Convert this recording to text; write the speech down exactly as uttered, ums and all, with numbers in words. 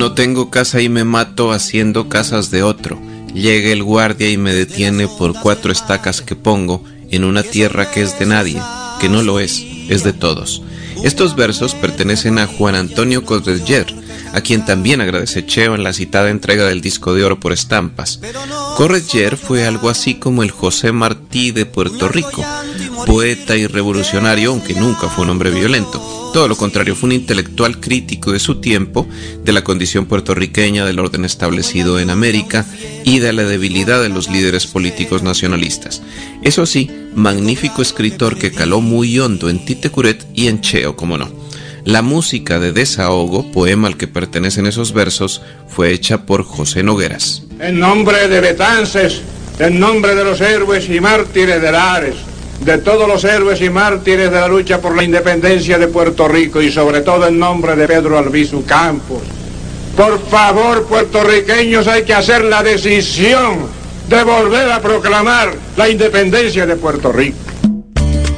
No tengo casa y me mato haciendo casas de otro. Llega el guardia y me detiene por cuatro estacas que pongo en una tierra que es de nadie, que no lo es, es de todos. Estos versos pertenecen a Juan Antonio Corretger, a quien también agradece Cheo en la citada entrega del disco de oro por Estampas. Corretger fue algo así como el José Martí de Puerto Rico, poeta y revolucionario, aunque nunca fue un hombre violento. Todo lo contrario, fue un intelectual crítico de su tiempo, de la condición puertorriqueña, del orden establecido en América y de la debilidad de los líderes políticos nacionalistas. Eso sí, magnífico escritor que caló muy hondo en Tite Curet y en Cheo, como no. La música de Desahogo, poema al que pertenecen esos versos, fue hecha por José Nogueras. En nombre de Betances, en nombre de los héroes y mártires de Lares, de todos los héroes y mártires de la lucha por la independencia de Puerto Rico y sobre todo en nombre de Pedro Albizu Campos, por favor, puertorriqueños, hay que hacer la decisión de volver a proclamar la independencia de Puerto Rico.